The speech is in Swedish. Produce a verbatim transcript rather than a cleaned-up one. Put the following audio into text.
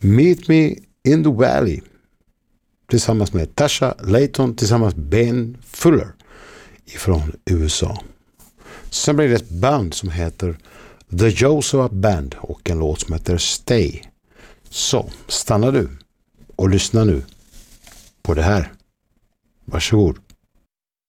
Meet Me in the Valley tillsammans med Tasha Layton tillsammans med Ben Fuller ifrån U S A. Sen blir det ett band som heter The Joseph Band och en låt som heter Stay. Så stanna du och lyssna nu på det här. Varsågod.